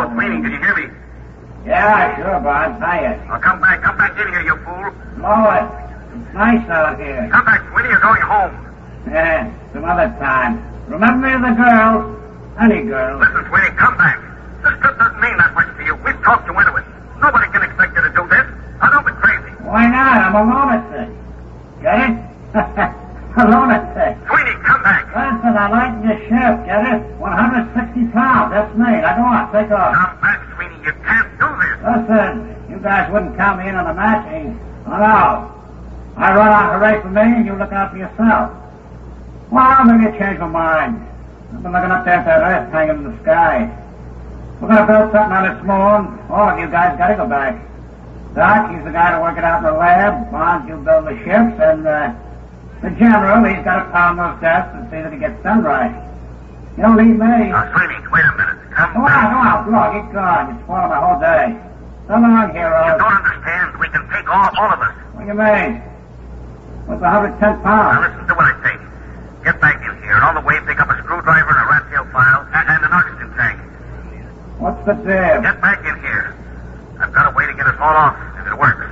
Hello, Sweeney, can you hear me? Yeah, sure, Bob. Hiya. Oh, come back in here, you fool. Lois, it's nice out here. Come back, Sweeney, you're going home. Yeah, some other time. Remember me, the girls? Any girls? Listen, Sweeney, come back. This trip doesn't mean that much to you. We've talked you into it. Nobody can expect you to do this. Now, don't be crazy. Why not? I'm a lunatic. Get it? A lunatic. Sweeney, come back. Listen, I lighten your ship, get it? 160 pounds, that's me. Now go on, take off. Come back, Sweeney. You can't do this. Listen, you guys wouldn't count me in on the matching. Oh, no. I run on hooray for me, and you look out for yourself. Well, maybe you change my mind. I've been looking up there at that earth hanging in the sky. We're going to build something on this moon. All of you guys got to go back. Doc, he's the guy to work it out in the lab. Bonds, you build the ships, and the general, he's got to pound those desks and see that he gets done right. You don't leave me. Now, Sweeney, wait a minute. Come on, go on, get going. It's spoiling my whole day. So long, heroes. You don't understand. We can take all of us. What do you mean? What's 110 Now, pounds? listen to what I say. Get back in here, and on the way, pick up a screwdriver and a rat tail file and an oxygen tank. What's the deal? Get back in here. I've got a way to get us all off, if it works.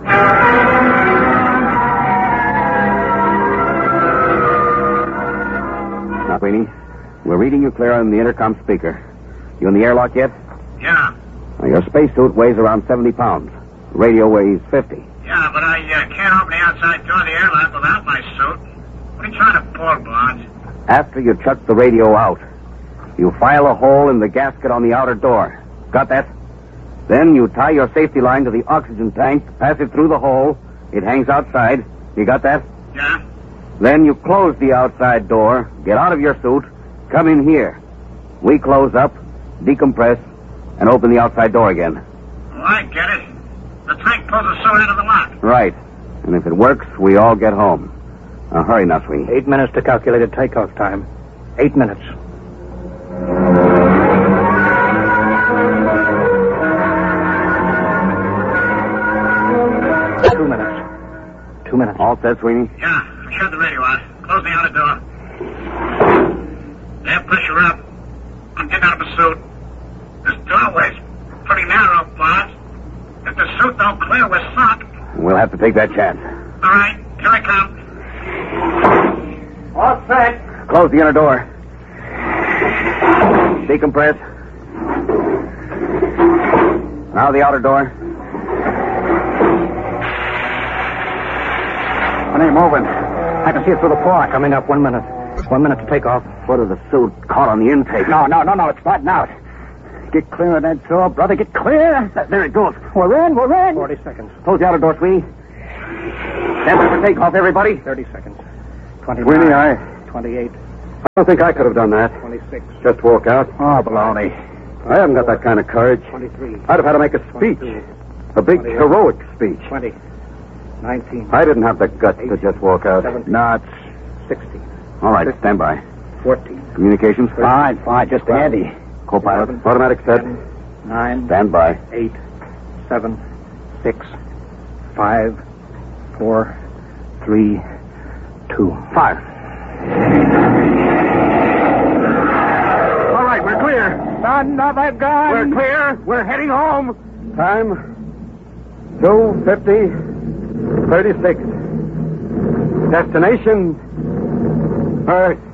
Now, Sweeney, we're reading you clear on the intercom speaker. You in the airlock yet? Yeah. Now, your spacesuit weighs around 70 pounds. The radio weighs 50. Yeah, but I can't open the outside door of the airlock without my suit. What are you trying to pull, Bonds? After you chuck the radio out, you file a hole in the gasket on the outer door. Got that? Then you tie your safety line to the oxygen tank, pass it through the hole. It hangs outside. You got that? Yeah. Then you close the outside door, get out of your suit, come in here. We close up, decompress, and open the outside door again. Oh, I get it. The tank pulls the suit out of the lock. Right. And if it works, we all get home. Now, hurry now, Sweeney. 8 minutes to calculated takeoff time. 8 minutes. 2 minutes. 2 minutes. All set, Sweeney? Yeah, shut the radio out. Close the outer door. There, push her up. I'm getting out of the suit. This doorway's pretty narrow, Bonds. If the suit don't clear, we're sunk. We'll have to take that chance. All right, here I come. All set. Close the inner door. Decompress. Now the outer door. It ain't moving. I can see it through the fog. Coming up 1 minute. 1 minute to take off. Foot of the suit caught on the intake. No, it's flattened out. Get clear of that door, brother. Get clear. There it goes. We're in. 40 seconds. Close the outer door, Sweeney. Stand by for takeoff, everybody. 30 seconds. 29. Sweeney, 28. I don't think I could have done that. 26. Just walk out. Oh, baloney. I haven't got that kind of courage. 23. I'd have had to make a speech. 22, A big, 28. heroic speech. 20. 19. I didn't have the guts to just walk out. 17. No, it's... 16. All right, stand by. 14. Communications? Fine. Just 12. handy. Co-pilot, 11, automatic set. 9. Stand by. 8. 7. 6. 5. 4. 3. 2. Fire. All right, we're clear. Another gun. We're clear. We're heading home. Time 2:50, 36. Destination Earth.